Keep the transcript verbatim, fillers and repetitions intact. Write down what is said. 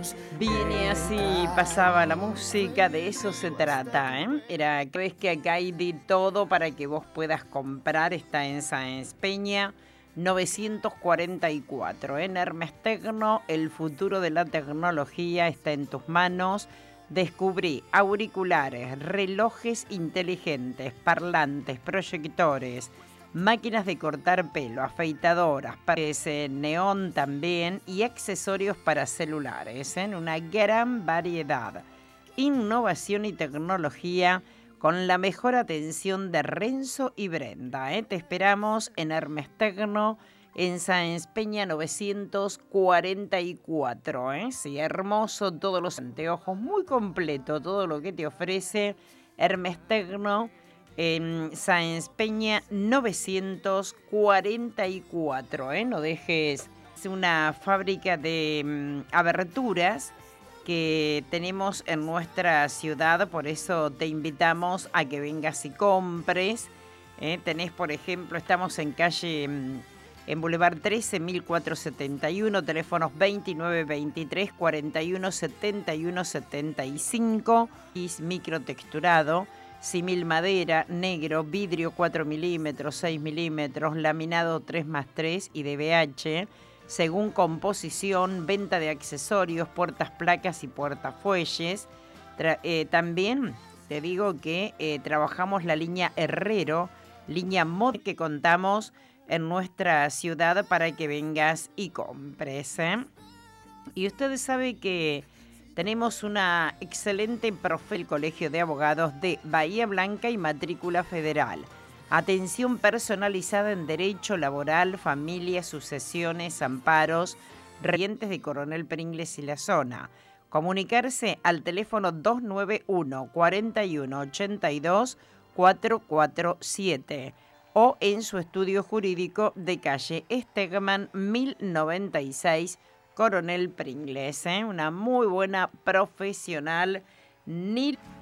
Viene así, pasaba la música, de eso se trata, ¿eh? Era, crees que acá hay de todo para que vos puedas comprar, está en Sáenz Peña novecientos cuarenta y cuatro, en Hermes Tecno, el futuro de la tecnología está en tus manos. Descubrí auriculares, relojes inteligentes, parlantes, proyectores, máquinas de cortar pelo, afeitadoras, paredes en neón también y accesorios para celulares en una gran variedad. Innovación y tecnología con la mejor atención de Renzo y Brenda. ¿eh? Te esperamos en Hermes Tecno, en Sáenz Peña novecientos cuarenta y cuatro. ¿eh? Sí, hermoso, todos los anteojos, muy completo todo lo que te ofrece Hermes Tecno en Sáenz Peña novecientos cuarenta y cuatro. ¿eh? No dejes, es una fábrica de mm, aberturas que tenemos en nuestra ciudad, por eso te invitamos a que vengas y compres. ¿eh? Tenés, por ejemplo, estamos en calle, mm, en Boulevard trece, mil cuatrocientos setenta y uno, teléfonos veintinueve veintitrés cuarenta y uno setenta y uno setenta y cinco, y microtexturado, simil madera, negro, vidrio cuatro milímetros, seis milímetros, laminado tres más tres y D B H, según composición, venta de accesorios, puertas, placas y puertafuelles. Tra- eh, también te digo que eh, trabajamos la línea Herrero, línea mod que contamos en nuestra ciudad para que vengas y compres. ¿eh? Y ustedes saben que tenemos una excelente profe del Colegio de Abogados de Bahía Blanca y matrícula federal. Atención personalizada en derecho laboral, familia, sucesiones, amparos, residentes de Coronel Pringles y la zona. Comunicarse al teléfono dos nueve uno, cuarenta y uno, ochenta y dos, cuatrocientos cuarenta y siete o en su estudio jurídico de calle Stegman mil noventa y seis, Coronel Pringles. ¿eh? Una muy buena profesional. Ni